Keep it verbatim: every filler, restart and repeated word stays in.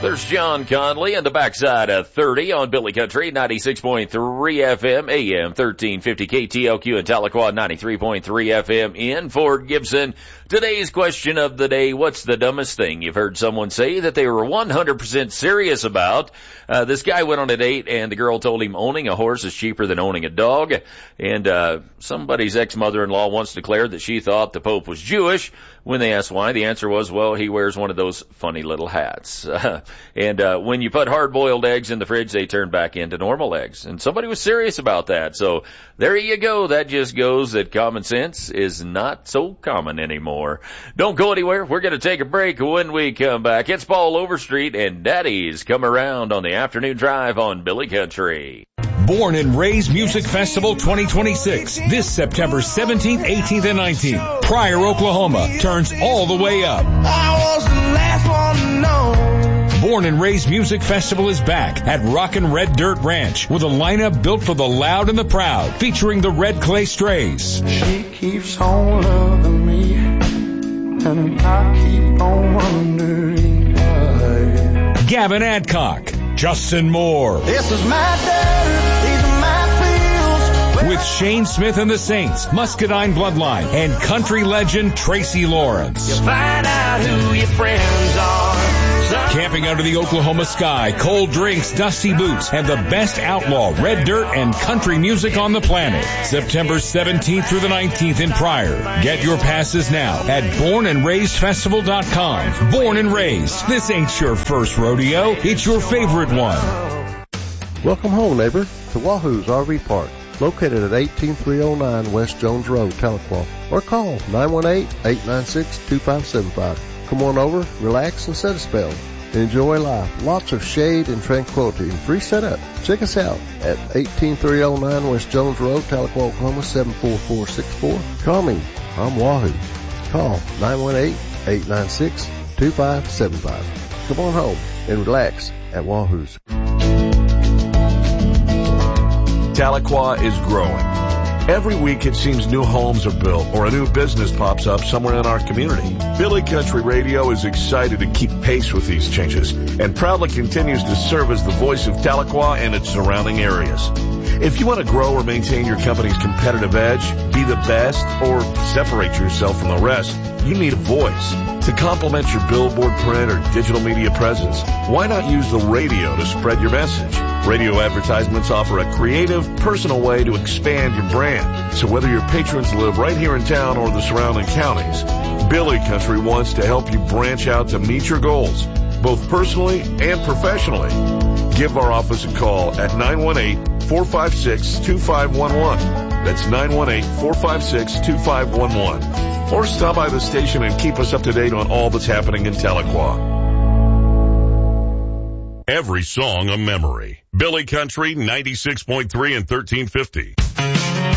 There's John Conley on the backside of thirty on Billy Country, ninety-six point three F M, A M thirteen fifty K T L Q in Tahlequah, ninety-three point three F M in Fort Gibson. Today's question of the day, what's the dumbest thing you've heard someone say that they were one hundred percent serious about? Uh, this guy went on a date and the girl told him owning a horse is cheaper than owning a dog. And, uh, somebody's ex-mother-in-law once declared that she thought the Pope was Jewish. When they asked why, the answer was, well, he wears one of those funny little hats. Uh, and, uh, when you put hard-boiled eggs in the fridge, they turn back into normal eggs. And somebody was serious about that. So there you go. That just goes that common sense is not so common anymore. Don't go anywhere. We're going to take a break. When we come back, it's Paul Overstreet and Daddy's Come Around on the afternoon drive on Billy Country. Born and Raised Music Festival twenty twenty-six, this September seventeenth, eighteenth, and nineteenth. Pryor, Oklahoma turns all the way up. I was the last one to know. Born and Raised Music Festival is back at Rockin' Red Dirt Ranch with a lineup built for the loud and the proud, featuring the Red Clay Strays. She keeps on loving me, and I keep on wondering why. Gavin Adcock, Justin Moore. This is my dirt, these are my fields. With Shane Smith and the Saints, Muscadine Bloodline, and country legend Tracy Lawrence. You find out who your friends are. Camping under the Oklahoma sky, cold drinks, dusty boots, and the best outlaw, red dirt, and country music on the planet. September seventeenth through the nineteenth in Pryor. Get your passes now at born and raised festival dot com. Born and Raised. This ain't your first rodeo. It's your favorite one. Welcome home, neighbor, to Wahoo's R V Park, located at eighteen three oh nine West Jones Road, Tahlequah, or call nine one eight, eight nine six, two five seven five. Come on over, relax, and set a spell. Enjoy life. Lots of shade and tranquility and free setup. Check us out at eighteen three oh nine West Jones Road, Tahlequah, Oklahoma, seven four four six four. Call me. I'm Wahoo. Call nine one eight, eight nine six, two five seven five. Come on home and relax at Wahoo's. Tahlequah is growing. Every week it seems new homes are built or a new business pops up somewhere in our community. Billy Country Radio is excited to keep pace with these changes and proudly continues to serve as the voice of Tahlequah and its surrounding areas. If you want to grow or maintain your company's competitive edge, be the best, or separate yourself from the rest, you need a voice. To complement your billboard, print, or digital media presence, why not use the radio to spread your message? Radio advertisements offer a creative, personal way to expand your brand. So whether your patrons live right here in town or the surrounding counties, Billy Country wants to help you branch out to meet your goals, both personally and professionally. Give our office a call at nine one eight, four five six, two five one one. That's nine one eight, four five six, two five one one. Or stop by the station and keep us up to date on all that's happening in Tahlequah. Every song a memory. Billy Country, ninety-six point three and thirteen fifty.